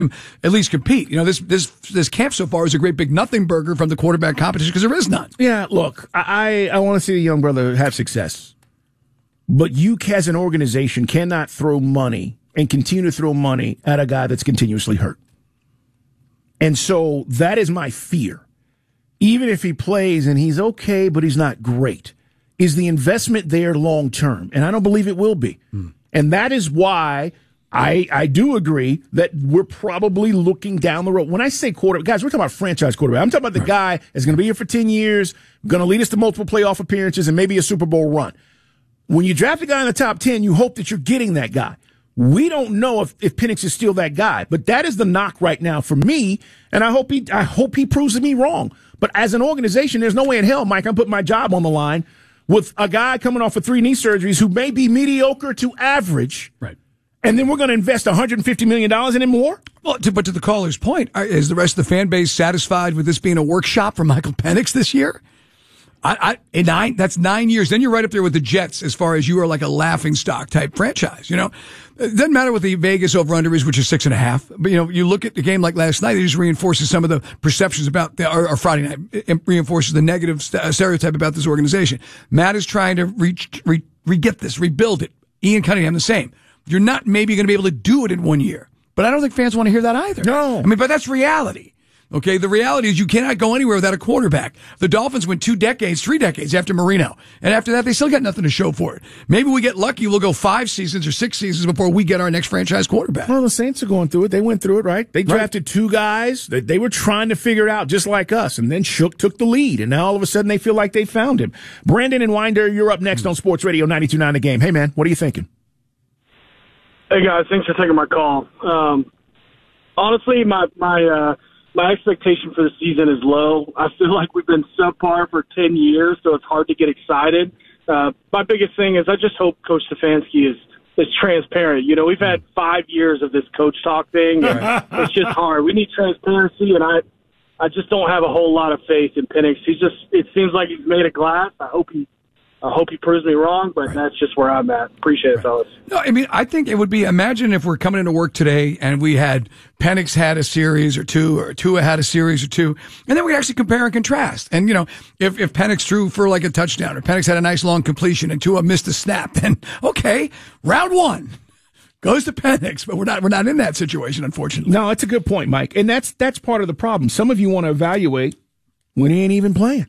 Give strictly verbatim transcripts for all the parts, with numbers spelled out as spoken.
at least compete. You know, this this this camp so far is a great big nothing burger from the quarterback competition because there is none. Yeah, look, I, I want to see the young brother have success. But you, as an organization, cannot throw money and continue to throw money at a guy that's continuously hurt. And so that is my fear. Even if he plays and he's okay, but he's not great, is the investment there long term? And I don't believe it will be. Hmm. And that is why I I do agree that we're probably looking down the road. When I say quarterback, guys, we're talking about franchise quarterback. I'm talking about the right. guy that's going to be here for ten years, going to lead us to multiple playoff appearances and maybe a Super Bowl run. When you draft a guy in the top ten, you hope that you're getting that guy. We don't know if, if Penix is still that guy, but that is the knock right now for me, and I hope he I hope he proves me wrong. But as an organization, there's no way in hell, Mike, I'm putting my job on the line with a guy coming off of three knee surgeries who may be mediocre to average. Right. And then we're going to invest one hundred fifty million dollars in him more? Well, to, but to the caller's point, is the rest of the fan base satisfied with this being a workshop for Michael Penix this year? I, I, in nine, that's nine years. Then you're right up there with the Jets as far as you are like a laughing stock type franchise. You know, it doesn't matter what the Vegas over under is, which is six and a half. But, you know, you look at the game like last night, it just reinforces some of the perceptions about the, or, or Friday night. It reinforces the negative st- stereotype about this organization. Matt is trying to reach, re, re-get this, rebuild it. Ian Cunningham, the same. You're not maybe going to be able to do it in one year. But I don't think fans want to hear that either. No. I mean, but that's reality. Okay, the reality is you cannot go anywhere without a quarterback. The Dolphins went two decades, three decades after Marino. And after that, they still got nothing to show for it. Maybe we get lucky, we'll go five seasons or six seasons before we get our next franchise quarterback. Well, the Saints are going through it. They went through it, right? They drafted right. two guys that they were trying to figure it out just like us. And then Shook took the lead. And now all of a sudden they feel like they found him. Brandon and Winder, you're up next on Sports Radio ninety-two point nine The Game. Hey, man, what are you thinking? Hey, guys, thanks for taking my call. Um, honestly, my, my, uh, My expectation for the season is low. I feel like we've been subpar for ten years, so it's hard to get excited. Uh, my biggest thing is I just hope Coach Stefanski is, is transparent. You know, we've had five years of this coach talk thing, and it's just hard. We need transparency, and I I just don't have a whole lot of faith in Penix. He's just – it seems like he's made of glass. I hope he I hope he proves me wrong, but right. that's just where I'm at. Appreciate it, fellas. No, I mean, I think it would be, imagine if we're coming into work today and we had Penix had a series or two, or Tua had a series or two, and then we actually compare and contrast. And, you know, if, if Penix threw for like a touchdown or Penix had a nice long completion and Tua missed a snap, then okay, round one goes to Penix, but we're not, we're not in that situation, unfortunately. No, that's a good point, Mike. And that's, that's part of the problem. Some of you want to evaluate when he ain't even playing.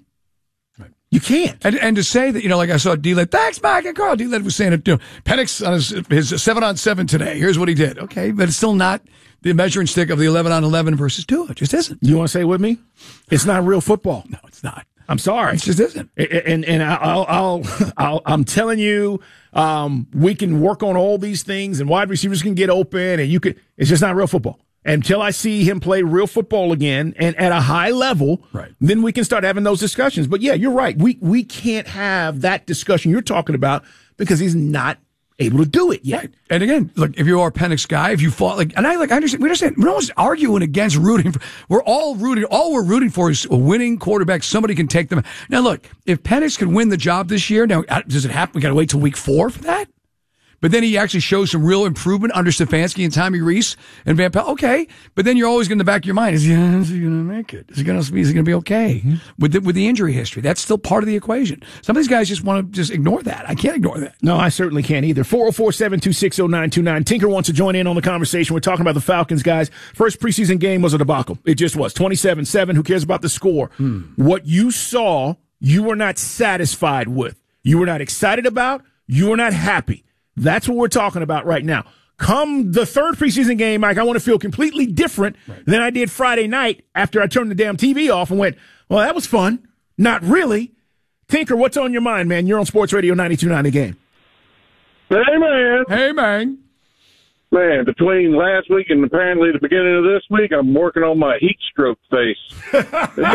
You can't. And and to say that, you know, like I saw D-Led, thanks, Mike and Carl. D-Led was saying it, you know, Penix on his, his seven on seven today. Here's what he did. Okay, but it's still not the measuring stick of the eleven on eleven versus Tua. It just isn't. You want to say it with me? It's not real football. No, it's not. I'm sorry. It just isn't. And and I'll I'll, I'll I'm telling you, um, we can work on all these things, and wide receivers can get open, and you could. It's just not real football. Until I see him play real football again and at a high level, right. then we can start having those discussions. But yeah, you're right. We we can't have that discussion you're talking about because he's not able to do it yet. Right. And again, look, if you are a Penix guy, if you fought like, and I like, I understand, we understand, we're almost arguing against rooting for, we're all rooting, all we're rooting for is a winning quarterback. Somebody can take them. Now look, if Penix can win the job this year, now does it happen? We got to wait till week four for that? But then he actually shows some real improvement under Stefanski and Tommy Rees and Van Pelt. Okay, but then you're always in the back of your mind: Is he, is he going to make it? Is he going to? Is he going to be okay mm-hmm. with the, with the injury history? That's still part of the equation. Some of these guys just want to just ignore that. I can't ignore that. No, I certainly can't either. four oh four, seven two six, oh nine two nine. Tinker wants to join in on the conversation. We're talking about the Falcons, guys. First preseason game was a debacle. It just was. twenty-seven seven. Who cares about the score? Hmm. What you saw, you were not satisfied with. You were not excited about. You were not happy. That's what we're talking about right now. Come the third preseason game, Mike, I want to feel completely different right. than I did Friday night after I turned the damn T V off and went, well, that was fun. Not really. Tinker, what's on your mind, man? You're on Sports Radio ninety-two point nine The Game. Hey, man. Hey, man. Man, between last week and apparently the beginning of this week, I'm working on my heat stroke face.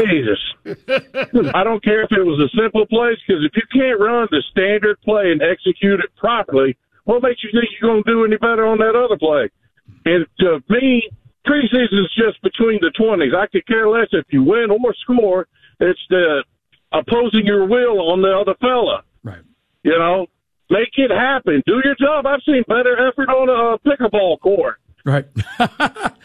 Jesus. I don't care if it was a simple play, because if you can't run the standard play and execute it properly, what makes you think you're going to do any better on that other play? And to me, preseason is just between the twenties. I could care less if you win or score. It's the opposing your will on the other fella. Right. You know? Make it happen. Do your job. I've seen better effort on a pickleball court. Right.